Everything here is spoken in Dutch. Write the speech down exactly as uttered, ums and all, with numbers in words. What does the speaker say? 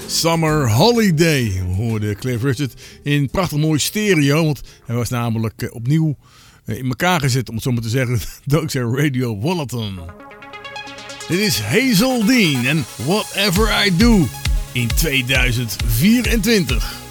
Summer Holiday. We hoorden Cliff Richard in prachtig mooi stereo. Want hij was namelijk uh, opnieuw uh, in elkaar gezet, om het zo maar te zeggen, dankzij Radio Wollaton. Dit is Hazel Dean en Whatever I Do in tweeduizend vierentwintig.